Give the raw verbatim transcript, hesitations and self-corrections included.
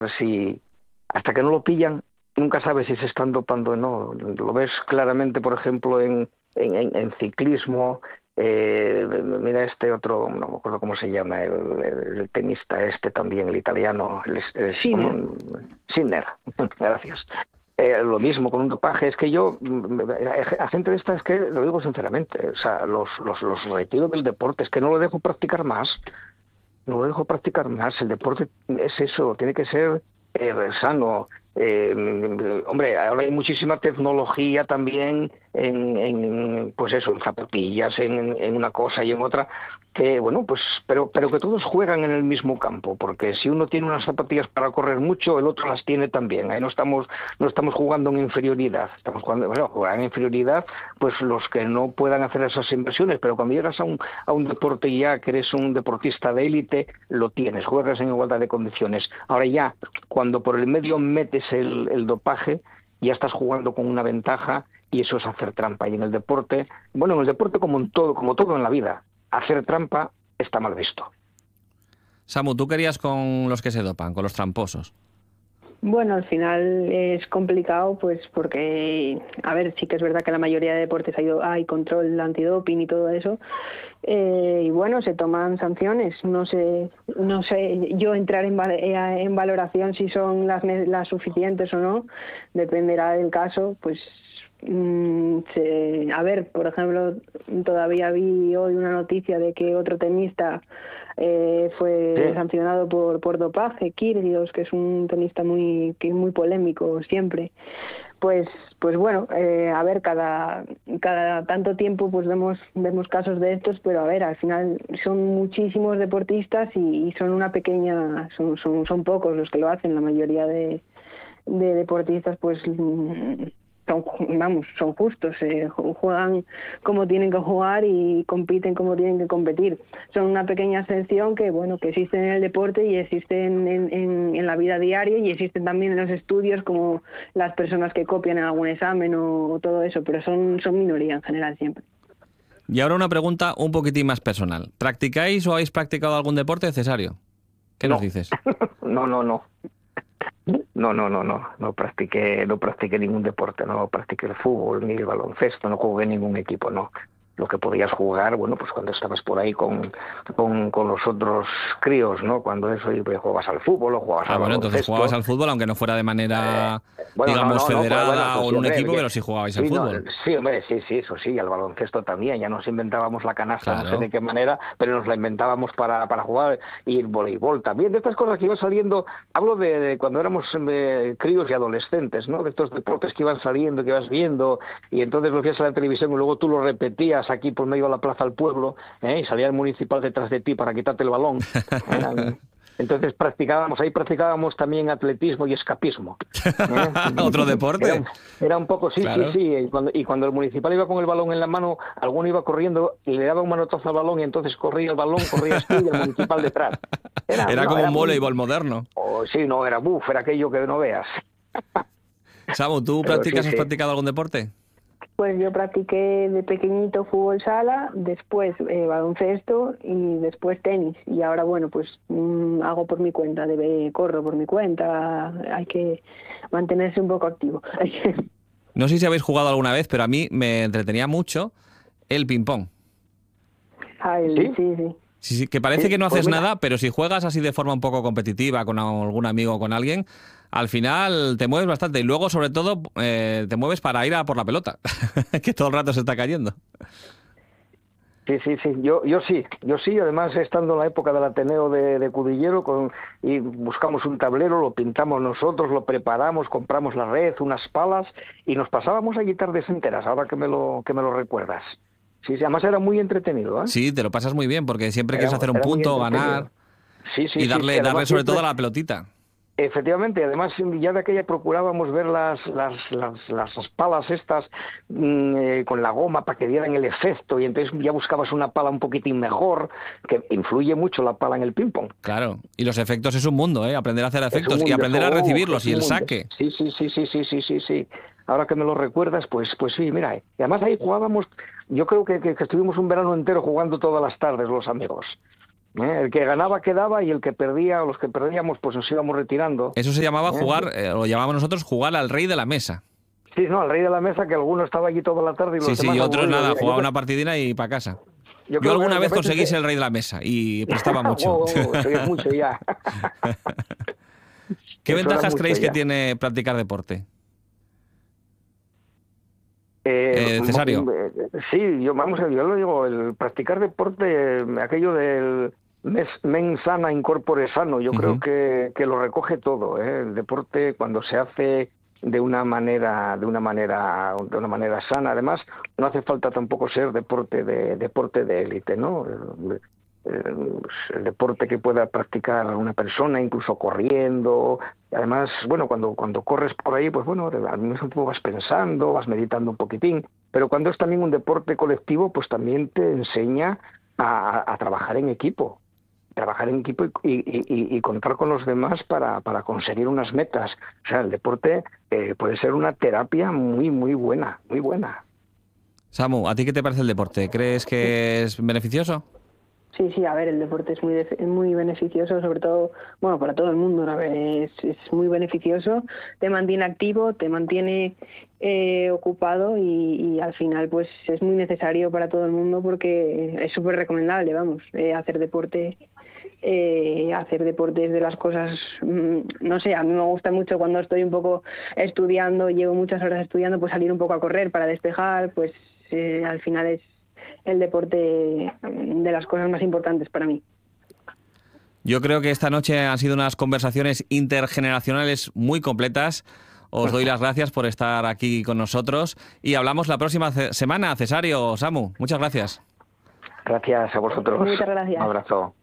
si hasta que no lo pillan, nunca sabes si se están dopando o no. Lo ves claramente, por ejemplo, en, en, en, en ciclismo. Eh, mira este otro, no me acuerdo cómo se llama, el, el, el tenista este también, el italiano, el, el, Sinner. Sinner, gracias. Eh, lo mismo con un dopaje, es que yo, a gente de esta, es que lo digo sinceramente, o sea, los, los, los retiro del deporte, es que no lo dejo practicar más, no lo dejo practicar más, el deporte es eso, tiene que ser eh, sano. Eh, hombre, ahora hay muchísima tecnología también en, en pues eso, en zapatillas, en, en una cosa y en otra, que bueno, pues, pero, pero que todos juegan en el mismo campo, porque si uno tiene unas zapatillas para correr mucho, el otro las tiene también. Ahí no estamos, no estamos jugando en inferioridad, estamos jugando, bueno, jugar en inferioridad, pues los que no puedan hacer esas inversiones, pero cuando llegas a un, a un deporte ya que eres un deportista de élite, lo tienes, juegas en igualdad de condiciones. Ahora ya, cuando por el medio metes el, el dopaje, ya estás jugando con una ventaja y eso es hacer trampa. Y en el deporte, bueno, en el deporte como en todo, como todo en la vida, hacer trampa está mal visto. Samu, ¿tú querías con los que se dopan, con los tramposos? Bueno, al final es complicado, pues porque, a ver, sí que es verdad que en la mayoría de deportes hay, hay control antidoping y todo eso, eh, y bueno, se toman sanciones. No sé, no sé, yo entrar en, en valoración si son las, las suficientes o no, dependerá del caso, pues. Se, a ver, por ejemplo, todavía vi hoy una noticia de que otro tenista eh, fue sí. sancionado por por dopaje, Kyrgios, que es un tenista muy que es muy polémico siempre. Pues pues bueno, eh, a ver, cada cada tanto tiempo pues vemos vemos casos de estos, pero a ver, al final son muchísimos deportistas y, y son una pequeña, son, son son pocos los que lo hacen. La mayoría de, de deportistas pues son, vamos, son justos, eh, juegan como tienen que jugar y compiten como tienen que competir. Son una pequeña excepción que, bueno, que existen en el deporte y existen en, en, en la vida diaria y existen también en los estudios, como las personas que copian en algún examen o, o todo eso, pero son, son minoría en general siempre. Y ahora una pregunta un poquitín más personal. ¿Practicáis o habéis practicado algún deporte, Cesario? ¿Qué no. nos dices? No, no, no. No, no, no, no, no practiqué, no practiqué ningún deporte, no practiqué el fútbol ni el baloncesto, no jugué en ningún equipo, no. Lo que podías jugar, bueno, pues cuando estabas por ahí con, con, con los otros críos, ¿no? Cuando eso, y jugabas al fútbol o jugabas ah, al bueno, baloncesto. entonces jugabas al fútbol, aunque no fuera de manera, eh, bueno, digamos, no, no, federada no, bueno, pues o sí, en un hombre, equipo, que, pero sí jugabais sí, al no, fútbol. sí, hombre, sí, sí, eso sí, al baloncesto también, ya nos inventábamos la canasta, Claro. no sé de qué manera, pero nos la inventábamos para, para jugar, y el voleibol también, de estas cosas que iban saliendo, hablo de, de cuando éramos eh, críos y adolescentes, ¿no? De estos deportes que iban saliendo, que ibas viendo, y entonces lo veías en la televisión y luego tú lo repetías aquí por medio de la plaza del pueblo, ¿eh? Y salía el municipal detrás de ti para quitarte el balón. ¿eh? Entonces practicábamos, ahí practicábamos también atletismo y escapismo. ¿eh? ¿Otro deporte? Era, era un poco, sí, claro. sí, sí. Y cuando, y cuando el municipal iba con el balón en la mano, alguno iba corriendo y le daba un manotazo al balón y entonces corría el balón, corrías tú y el municipal detrás. Era, era no, como era un voleibol muy... moderno. Oh, sí, no, era buf, era aquello que no veas. Samu, ¿tú Pero practicas, sí, has sí. practicado algún deporte? Pues yo practiqué de pequeñito fútbol sala, después eh, baloncesto y después tenis. Y ahora, bueno, pues mmm, hago por mi cuenta, debe, corro por mi cuenta, hay que mantenerse un poco activo. No sé si habéis jugado alguna vez, pero a mí me entretenía mucho el ping-pong. Ah, el, ¿Sí? sí, sí. Sí, sí, que parece sí, que no haces pues nada, pero si juegas así de forma un poco competitiva con algún amigo o con alguien, al final te mueves bastante. Y luego, sobre todo, eh, te mueves para ir a por la pelota, que todo el rato se está cayendo. Sí, sí, sí, yo, yo sí, yo sí, además estando en la época del Ateneo de, de Cudillero, con, y buscamos un tablero, lo pintamos nosotros, lo preparamos, compramos la red, unas palas, y nos pasábamos allí tardes enteras, ahora que me lo, que me lo recuerdas. Sí, sí, además era muy entretenido, ¿eh? Sí, te lo pasas muy bien, porque siempre era, quieres hacer un punto, ganar, sí, sí, y darle, sí, sí, darle sobre siempre... todo a la pelotita. Efectivamente, además ya de aquella procurábamos ver las las las, las palas estas mmm, eh, con la goma para que dieran el efecto, y entonces ya buscabas una pala un poquitín mejor, que influye mucho la pala en el ping-pong. Claro, y los efectos es un mundo, ¿eh? Aprender a hacer efectos mundo, y aprender oh, a recibirlos, es y el mundo. saque. Sí, sí, sí, sí, sí, sí, sí, sí. Ahora que me lo recuerdas, pues pues sí, mira, y además ahí jugábamos, yo creo que, que, que estuvimos un verano entero jugando todas las tardes los amigos. ¿eh? El que ganaba quedaba y el que perdía, o los que perdíamos, pues nos íbamos retirando. Eso se llamaba ¿Eh? jugar, eh, lo llamábamos nosotros jugar al rey de la mesa. Sí, no, al rey de la mesa, que alguno estaba allí toda la tarde y los Sí, sí, demás y otros aburridos. nada, Yo- jugaba una partidina y para casa. Yo, Yo alguna vez que conseguí que- ser el rey de la mesa y prestaba mucho. Oh, oh, eso es mucho ya. ¿Qué Eso era ventajas mucho creéis que ya. tiene practicar deporte? Eh, Eh, Cesario. Sí, yo, vamos a ver, yo lo digo, el practicar deporte, aquello del mes, mens sana in corpore sano, yo Ujú. creo que, que lo recoge todo, ¿eh? El deporte cuando se hace de una manera, de una manera, de una manera sana, además, no hace falta tampoco ser deporte de deporte de élite, ¿no? El, el- el deporte que pueda practicar una persona, incluso corriendo. Y además, bueno, cuando, cuando corres por ahí, pues bueno, al mismo tiempo vas pensando, vas meditando un poquitín, pero cuando es también un deporte colectivo, pues también te enseña a, a trabajar en equipo, trabajar en equipo y, y, y, y contar con los demás para, para conseguir unas metas. O sea, el deporte eh, puede ser una terapia muy, muy buena, muy buena. Samu, ¿a ti qué te parece el deporte? ¿Crees que es beneficioso? Sí, sí, a ver, el deporte es muy de- es muy beneficioso, sobre todo, bueno, para todo el mundo, ¿no? Es, es muy beneficioso, te mantiene activo, te mantiene eh, ocupado y, y al final pues es muy necesario para todo el mundo porque es súper recomendable, vamos, eh, hacer deporte. Eh, hacer deporte es de las cosas, mm, no sé, a mí me gusta mucho cuando estoy un poco estudiando, llevo muchas horas estudiando, pues salir un poco a correr para despejar, pues eh, al final es el deporte de las cosas más importantes para mí. Yo creo que esta noche han sido unas conversaciones intergeneracionales muy completas. Os doy las gracias por estar aquí con nosotros y hablamos la próxima ce- semana. Cesario, Samu, muchas gracias. Gracias a vosotros. Muchas gracias. Un abrazo.